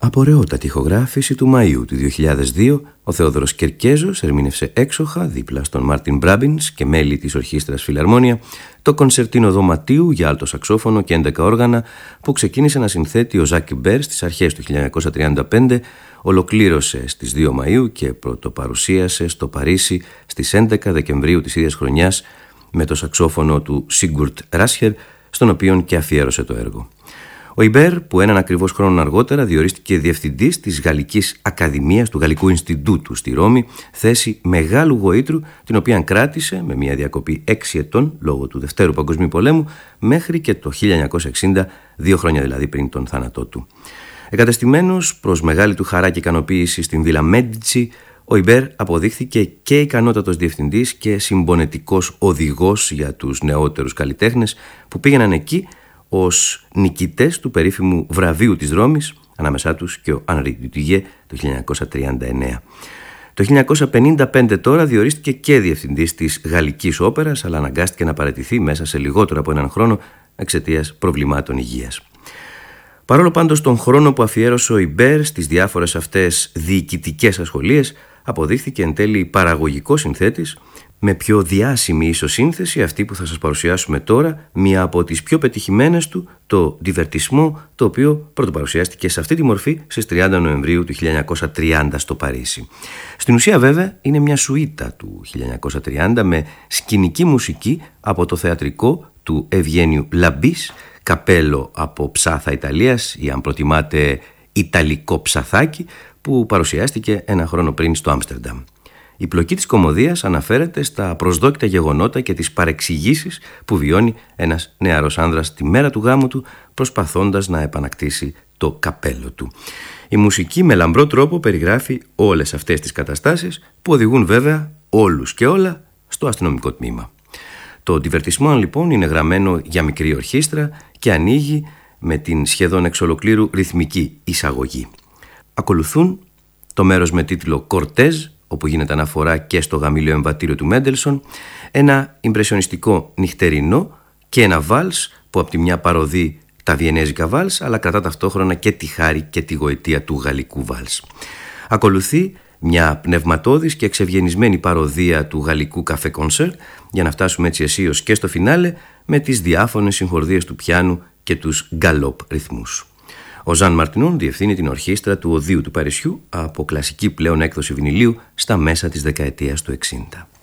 Απορρεότατη ηχογράφηση του Μαΐου του 2002, ο Θεόδωρος Κερκέζος ερμήνευσε έξοχα δίπλα στον Μάρτιν Μπράμπινς και μέλη της Ορχήστρας Φιλαρμόνια το κονσερτίνο δωματίου για άλτο σαξόφωνο και 11 όργανα που ξεκίνησε να συνθέτει ο Ζακ Μπέρ στις αρχές του 1935, ολοκλήρωσε στις 2 Μαΐου και πρωτοπαρουσίασε στο Παρίσι στις 11 Δεκεμβρίου της ίδιας χρονιάς με το σαξόφωνο του Σίγκουρτ Ράσχερ, στον οποίον και αφιέρωσε το έργο. Ο Ιμπέρ, που έναν ακριβώς χρόνο αργότερα διορίστηκε διευθυντής της Γαλλικής Ακαδημίας του Γαλλικού Ινστιτούτου στη Ρώμη, θέση μεγάλου γοήτρου, την οποία κράτησε με μια διακοπή 6 ετών λόγω του Δευτέρου Παγκοσμίου Πολέμου μέχρι και το 1960, 2 χρόνια δηλαδή πριν τον θάνατό του. Εγκατεστημένος προς μεγάλη του χαρά και ικανοποίηση στην Βίλα Μέτζιτσι, ο Ιμπέρ αποδείχθηκε και ικανότατος διευθυντής και συμπονετικός οδηγός για τους νεότερους καλλιτέχνες που πήγαιναν εκεί ως νικητές του περίφημου βραβείου της Ρώμης, ανάμεσά τους και ο Ανρί Ντουτιγέ το 1939. Το 1955 τώρα διορίστηκε και διευθυντής της Γαλλικής Όπερας, αλλά αναγκάστηκε να παραιτηθεί μέσα σε λιγότερο από έναν χρόνο εξαιτίας προβλημάτων υγείας. Παρόλο πάντως τον χρόνο που αφιέρωσε ο Ιμπέρ στις διάφορες αυτές διοικητικές ασχολίες, αποδείχθηκε εν τέλει παραγωγικός συνθέτης, με πιο διάσημη ισοσύνθεση αυτή που θα σας παρουσιάσουμε τώρα, μία από τις πιο πετυχημένες του, το Divertissement, το οποίο πρωτοπαρουσιάστηκε σε αυτή τη μορφή στις 30 Νοεμβρίου του 1930 στο Παρίσι. Στην ουσία βέβαια είναι μια σουίτα του 1930 με σκηνική μουσική από το θεατρικό του Ευγένιου Λαμπής, καπέλο από Ψάθα Ιταλίας ή αν προτιμάτε Ιταλικό ψαθάκι, που παρουσιάστηκε ένα χρόνο πριν στο Άμστερνταμ. Η πλοκή της κωμωδίας αναφέρεται στα προσδόκητα γεγονότα και τις παρεξηγήσεις που βιώνει ένας νεαρός άνδρας τη μέρα του γάμου του, προσπαθώντας να επανακτήσει το καπέλο του. Η μουσική με λαμπρό τρόπο περιγράφει όλες αυτές τις καταστάσεις που οδηγούν βέβαια όλους και όλα στο αστυνομικό τμήμα. Το Divertissement λοιπόν είναι γραμμένο για μικρή ορχήστρα και ανοίγει με την σχεδόν εξ ολοκλήρου ρυθμική εισαγωγή. Ακολουθούν το μέρος με τίτλο «Κορτέζ», όπου γίνεται αναφορά και στο γαμήλιο εμβατήριο του Μέντελσον, ένα ιμπρεσιονιστικό νυχτερινό και ένα βάλς που από τη μια παροδεί τα βιενέζικα βάλς, αλλά κρατά ταυτόχρονα και τη χάρη και τη γοητεία του γαλλικού βάλς. Ακολουθεί μια πνευματώδης και εξευγενισμένη παροδία του γαλλικού καφέ κονσέρ, για να φτάσουμε έτσι αισίως και στο φινάλε με τις διάφωνες συγχορδίες του πιάνου και τους γκαλόπ ρυθμούς. Ο Ζαν Μαρτινόν διευθύνει την ορχήστρα του Οδείου του Παρισιού από κλασική πλέον έκδοση βινιλίου στα μέσα της δεκαετίας του 60.